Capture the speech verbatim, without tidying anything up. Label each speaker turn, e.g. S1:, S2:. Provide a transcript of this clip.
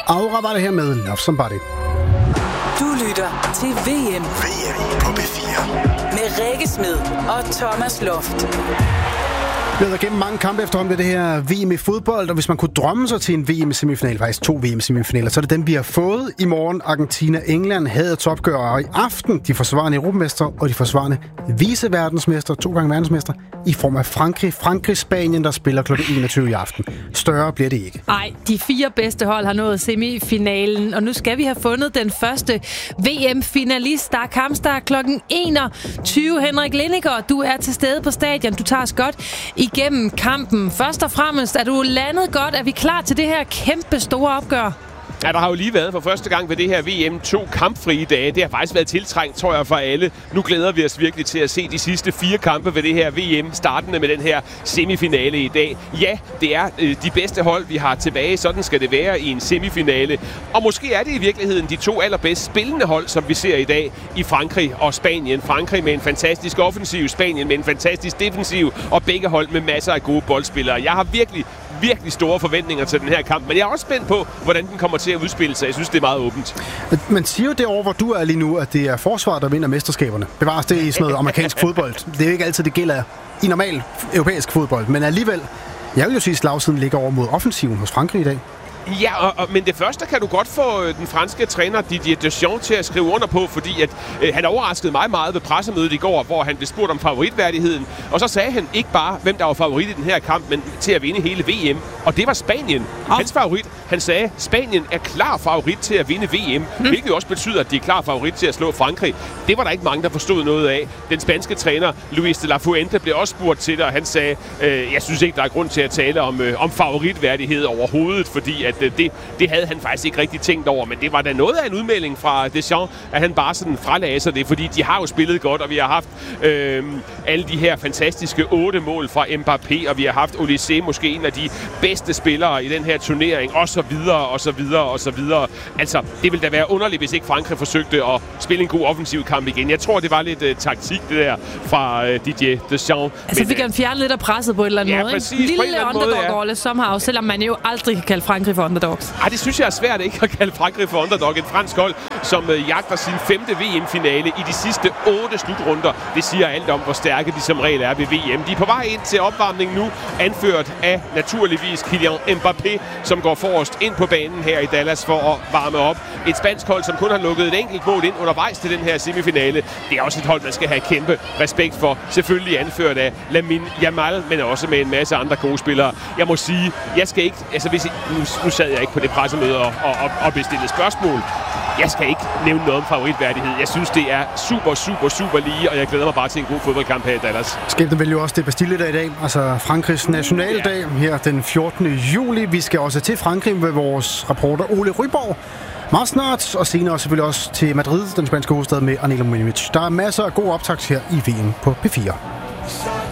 S1: Aura var det her med Love Somebody.
S2: Du lytter til V M.
S3: V M på P fire.
S2: Med Rikke Smed og Thomas Loft.
S1: Vi har gennem mange kampe efterhånden ved det her V M i fodbold, og hvis man kunne drømme sig til en V M-semifinal, faktisk to V M-semifinaler, så er det dem, vi har fået i morgen. Argentina-England havde et opgør, og i aften de forsvarende europamester og de forsvarende viceverdensmester, to gange verdensmester, i form af Frankrig. Frankrig-Spanien, der spiller klokken enogtyve i aften. Større bliver det ikke.
S4: Nej, de fire bedste hold har nået semifinalen, og nu skal vi have fundet den første V M-finalist. Der er kampstart klokken enogtyve. Henrik Lindiger, du er til stede på stadion. Du tager os godt igennem kampen. Først og fremmest, er du landet godt? Er vi klar til det her kæmpe store opgør?
S5: Ja, der har jo lige været for første gang ved det her V M to kampfrie dage. Det har faktisk været tiltrængt, tror jeg, for alle. Nu glæder vi os virkelig til at se de sidste fire kampe ved det her V M, startende med den her semifinale i dag. Ja, det er øh, de bedste hold, vi har tilbage. Sådan skal det være i en semifinale. Og måske er det i virkeligheden de to allerbedst spillende hold, som vi ser i dag i Frankrig og Spanien. Frankrig med en fantastisk offensiv, Spanien med en fantastisk defensiv, og begge hold med masser af gode boldspillere. Jeg har virkelig virkelig store forventninger til den her kamp, men jeg er også spændt på, hvordan den kommer til at udspille sig. Jeg synes, det er meget åbent.
S1: Man siger jo derovre, hvor du er lige nu, at det er forsvaret, der vinder mesterskaberne. Bevares det i sådan noget amerikansk fodbold. Det er jo ikke altid, det gælder i normal europæisk fodbold, men alligevel, jeg vil jo sige, at slagsiden ligger over mod offensiven hos Frankrig i dag.
S5: Ja, og, og, men det første kan du godt få øh, den franske træner Didier Deschamps til at skrive under på, fordi at, øh, han overraskede mig meget ved pressemødet i går, hvor han blev spurgt om favoritværdigheden. Og så sagde han ikke bare, hvem der var favorit i den her kamp, men til at vinde hele V M. Og det var Spanien. Oh. Hans favorit. Han sagde, Spanien er klar favorit til at vinde V M, mm. hvilket også betyder, at de er klar favorit til at slå Frankrig. Det var der ikke mange, der forstod noget af. Den spanske træner Luis de la Fuente blev også spurgt til det, og han sagde, øh, jeg synes ikke, der er grund til at tale om, øh, om favoritværdighed overhovedet, fordi at Det, det havde han faktisk ikke rigtig tænkt over, men det var da noget af en udmelding fra Deschamps, at han bare sådan fralagde sig det, fordi de har jo spillet godt, og vi har haft øh, alle de her fantastiske otte mål fra Mbappé, og vi har haft Olysée, måske en af de bedste spillere i den her turnering, og så videre, og så videre, og så videre. Altså, det ville da være underligt, hvis ikke Frankrig forsøgte at spille en god offensiv kamp igen. Jeg tror, det var lidt uh, taktik, det der fra uh, Didier Deschamps.
S4: Altså, men, fik han fjernet lidt af presset på en eller anden
S5: ja,
S4: måde,
S5: præcis,
S4: ikke? Lille
S5: underdog-rolle,
S4: ja. Somehow, selvom man jo aldrig kan kalde Frankrig for underdog.
S5: Ej, det synes jeg er svært ikke at kalde Frankrig for underdog. Et fransk hold, som øh, jagter sin femte V M-finale i de sidste otte slutrunder. Det siger alt om, hvor stærke de som regel er ved V M. De er på vej ind til opvarmning nu, anført af naturligvis Kylian Mbappé, som går forrest ind på banen her i Dallas for at varme op. Et spansk hold, som kun har lukket et enkelt mål ind undervejs til den her semifinale. Det er også et hold, man skal have kæmpe respekt for. Selvfølgelig anført af Lamine Yamal, men også med en masse andre gode spillere. Jeg må sige, jeg skal ikke... Altså, hvis I, nu, nu sad jeg ikke på det pressemøde og, og, og bestille spørgsmål. Jeg skal ikke nævne noget om favoritværdighed. Jeg synes, det er super, super, super lige, og jeg glæder mig bare til en god fodboldkamp her i Dallas.
S1: Skæbnen vil jo også det Bastille-dag i dag, altså Frankrigs nationaldag her den fjortende juli. Vi skal også til Frankrig med vores reporter Ole Ryborg meget snart, og senere selvfølgelig også til Madrid, den spanske hovedstad, med Anela Mujinovic. Der er masser af god optakt her i V M på P fire.